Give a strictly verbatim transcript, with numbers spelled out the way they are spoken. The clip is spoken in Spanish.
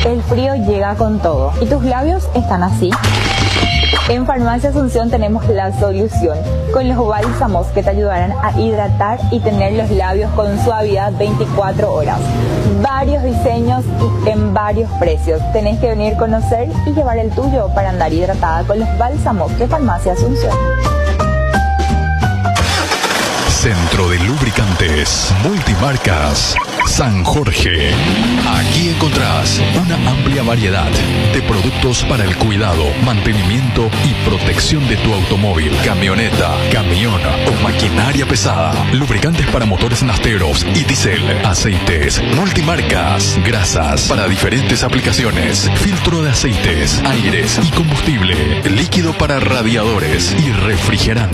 El frío llega con todo. ¿Y tus labios están así? En Farmacia Asunción tenemos la solución, con los bálsamos que te ayudarán a hidratar y tener los labios con suavidad veinticuatro horas. Varios diseños en varios precios. Tenés que venir a conocer y llevar el tuyo para andar hidratada con los bálsamos de Farmacia Asunción. Centro de Lubricantes Multimarcas San Jorge. Aquí encontrás una amplia variedad de productos para el cuidado, mantenimiento y protección de tu automóvil, camioneta, camión o maquinaria pesada. Lubricantes para motores nasteros y diésel, aceites, multimarcas, grasas para diferentes aplicaciones, filtro de aceites, aires y combustible, líquido para radiadores y refrigerantes.